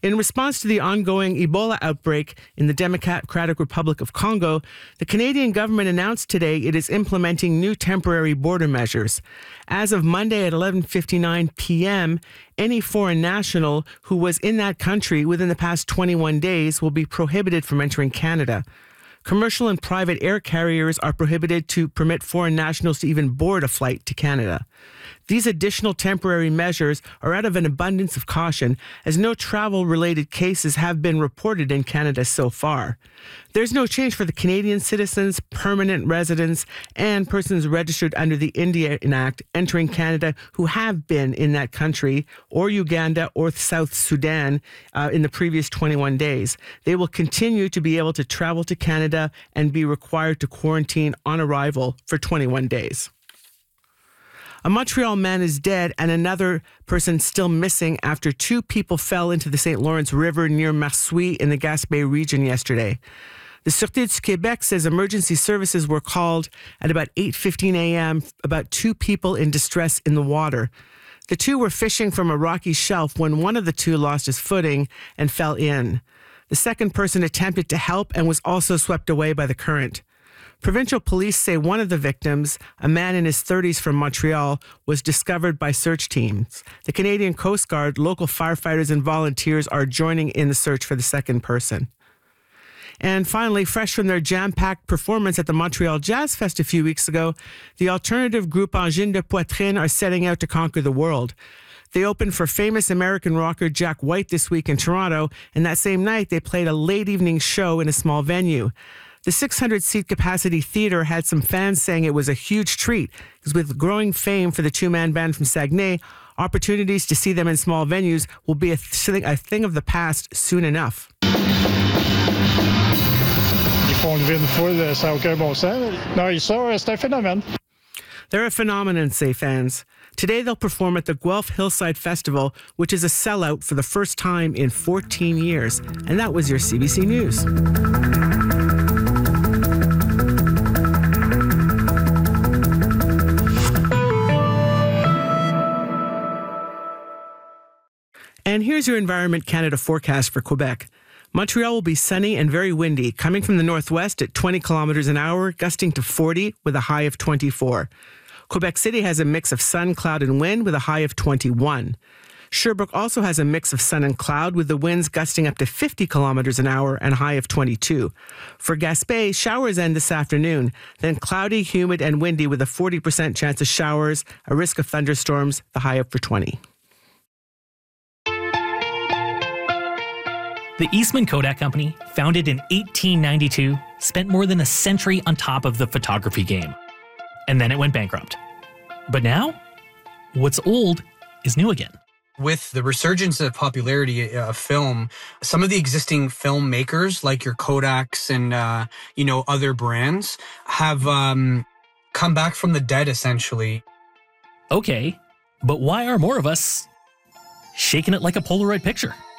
In response to the ongoing Ebola outbreak in the Democratic Republic of Congo, the Canadian government announced today it is implementing new temporary border measures. As of Monday at 11:59 p.m., any foreign national who was in that country within the past 21 days will be prohibited from entering Canada. Commercial and private air carriers are prohibited to permit foreign nationals to even board a flight to Canada. These additional temporary measures are out of an abundance of caution, as no travel-related cases have been reported in Canada so far. There's no change for the Canadian citizens, permanent residents, and persons registered under the Indian Act entering Canada who have been in that country, or Uganda or South Sudan in the previous 21 days. They will continue to be able to travel to Canada and be required to quarantine on arrival for 21 days. A Montreal man is dead and another person still missing after two people fell into the St. Lawrence River near Marsouilles in the Gaspé region yesterday. The Sûreté du Québec says emergency services were called at about 8:15 a.m. about two people in distress in the water. The two were fishing from a rocky shelf when one of the two lost his footing and fell in. The second person attempted to help and was also swept away by the current. Provincial police say one of the victims, a man in his 30s from Montreal, was discovered by search teams. The Canadian Coast Guard, local firefighters, and volunteers are joining in the search for the second person. And finally, fresh from their jam-packed performance at the Montreal Jazz Fest a few weeks ago, the alternative group Angine de Poitrine are setting out to conquer the world. They opened for famous American rocker Jack White this week in Toronto, and that same night they played a late evening show in a small venue. The 600-seat capacity theater had some fans saying it was a huge treat, because with growing fame for the two-man band from Saguenay, opportunities to see them in small venues will be a thing of the past soon enough. Ils font lever une foule, ça n'a aucun bon sens. Non, ça, c'est un phénomène. They're a phenomenon, say fans. Today they'll perform at the Guelph Hillside Festival, which is a sellout for the first time in 14 years. And that was your CBC News. And here's your Environment Canada forecast for Quebec. Montreal will be sunny and very windy, coming from the northwest at 20 kilometers an hour, gusting to 40 with a high of 24. Quebec City has a mix of sun, cloud, and wind with a high of 21. Sherbrooke also has a mix of sun and cloud with the winds gusting up to 50 kilometers an hour and a high of 22. For Gaspé, showers end this afternoon, then cloudy, humid, and windy with a 40% chance of showers, a risk of thunderstorms, the high up for 20. The Eastman Kodak Company, founded in 1892, spent more than a century on top of the photography game. And then it went bankrupt. But now, what's old is new again. With the resurgence of popularity of film, some of the existing filmmakers, like your Kodaks and other brands, have come back from the dead, essentially. Okay, but why are more of us shaking it like a Polaroid picture?